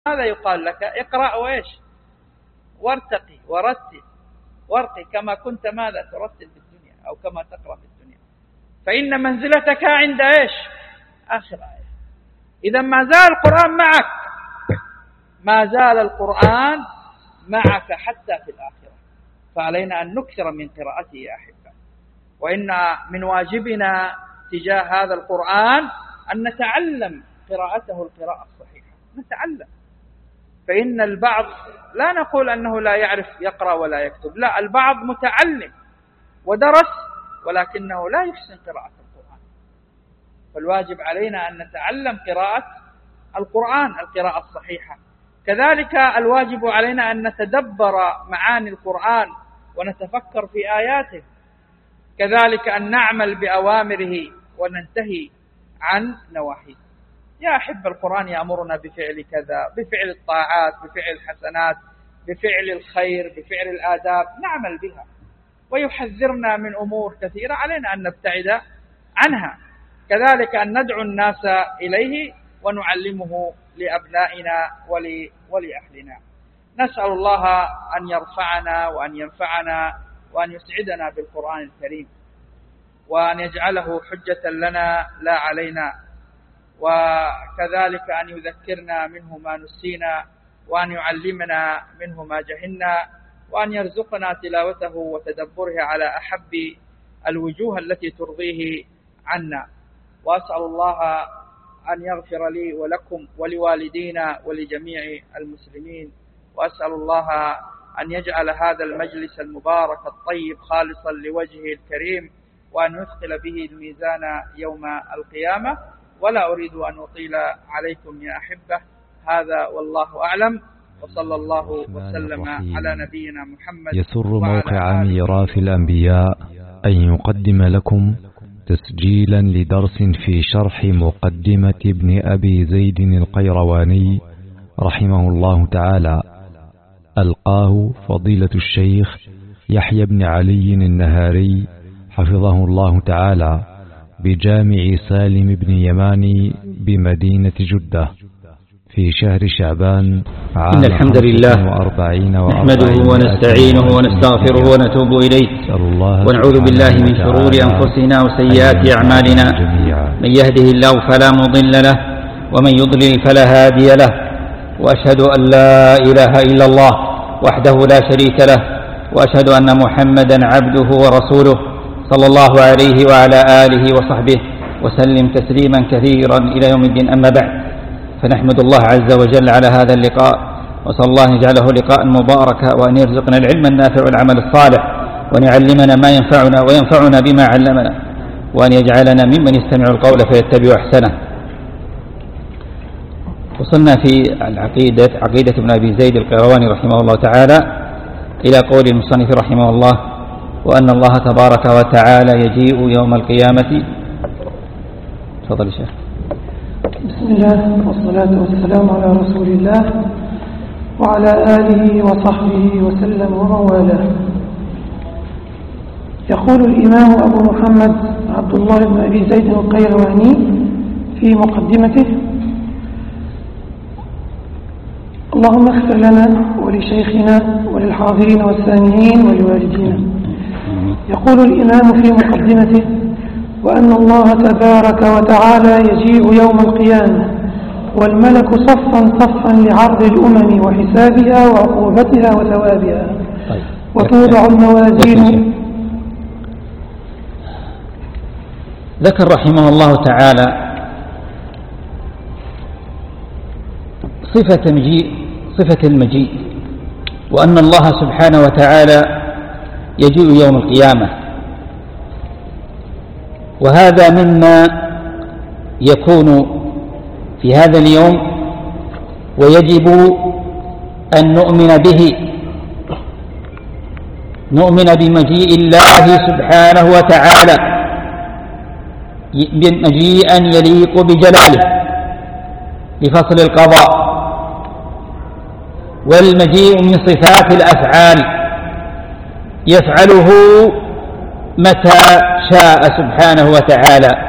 ماذا يقال لك؟ اقرأ وإيش؟ وارتقي ورتل وارقي كما كنت ماذا ترتل في الدنيا أو كما تقرأ في الدنيا، فإن منزلتك عند إيش؟ آخر آية. إذا ما زال القرآن معك، ما زال القرآن معك حتى في الآخرة، فعلينا أن نكثر من قراءته يا أحبة. وإن من واجبنا تجاه هذا القرآن أن نتعلم قراءته القراءة الصحيحة، نتعلم. فإن البعض لا نقول أنه لا يعرف يقرأ ولا يكتب، لا، البعض متعلم ودرس ولكنه لا يحسن قراءة القرآن. فالواجب علينا أن نتعلم قراءة القرآن القراءة الصحيحة. كذلك الواجب علينا أن نتدبر معاني القرآن ونتفكر في آياته، كذلك أن نعمل بأوامره وننتهي عن نواهيه. يا أحب، القرآن يأمرنا بفعل كذا، بفعل الطاعات، بفعل الحسنات، بفعل الخير، بفعل الآداب، نعمل بها، ويحذرنا من أمور كثيرة علينا أن نبتعد عنها، كذلك أن ندعو الناس إليه ونعلمه لأبنائنا ولأهلنا. نسأل الله أن يرفعنا وأن ينفعنا وأن يسعدنا بالقرآن الكريم، وأن يجعله حجة لنا لا علينا، وكذلك أن يذكرنا منه ما نسينا، وأن يعلمنا منه ما جهلنا، وأن يرزقنا تلاوته وتدبره على أحب الوجوه التي ترضيه عنا. وأسأل الله أن يغفر لي ولكم ولوالدينا ولجميع المسلمين، وأسأل الله أن يجعل هذا المجلس المبارك الطيب خالصا لوجهه الكريم، وأن يثقل به الميزان يوم القيامة. ولا أريد أن أطيل عليكم يا أحبة، هذا والله أعلم، وصلى الله وسلم على نبينا محمد. يسر موقع ميراث الأنبياء أن يقدم لكم تسجيلا لدرس في شرح مقدمة ابن أبي زيد القيرواني رحمه الله تعالى، ألقاه فضيلة الشيخ يحيى بن علي النهاري حفظه الله تعالى بجامع سالم بن يماني بمدينة جدة في شهر شعبان عام 45 نحمده ونستعينه ونستغفره ونتوب إليه، ونعوذ بالله من شرور أنفسنا وسيئات أعمالنا. من يهده الله فلا مضل له، ومن يضلل فلا هادي له، وأشهد أن لا إله إلا الله وحده لا شريك له، وأشهد أن محمدا عبده ورسوله صلى الله عليه وعلى آله وصحبه وسلم تسليما كثيرا إلى يوم الدين. أما بعد، فنحمد الله عز وجل على هذا اللقاء، وصلى الله أن يجعله لقاء مباركا، وأن يرزقنا العلم النافع والعمل الصالح، وأن يعلمنا ما ينفعنا وينفعنا بما علمنا، وأن يجعلنا ممن يستمع القول فيتبع أحسنه. وصلنا في عقيدة ابن أبي زيد القيرواني رحمه الله تعالى إلى قول المصنف رحمه الله: وأن الله تبارك وتعالى يجيء يوم القيامة. تفضل يا شيخ. بسم الله والصلاة والسلام على رسول الله وعلى آله وصحبه وسلم وموالاه. يقول الإمام أبو محمد عبد الله بن أبي زيد القيرواني في مقدمته: اللهم اغفر لنا ولشيخنا وللحاضرين والسامعين ولوالدينا. يقول الإمام في مقدمته: وأن الله تبارك وتعالى يجيء يوم القيامة والملك صفا صفا لعرض الأمم وحسابها وعقوبتها وثوابها، وتوضع الموازين. ذكر رحمه الله تعالى صفة المجيء، وأن الله سبحانه وتعالى يجيء يوم القيامة، وهذا مما يكون في هذا اليوم، ويجب أن نؤمن به، نؤمن بمجيء الله سبحانه وتعالى مجيئا يليق بجلاله لفصل القضاء، والمجيء من صفات الأفعال يفعله متى شاء سبحانه وتعالى،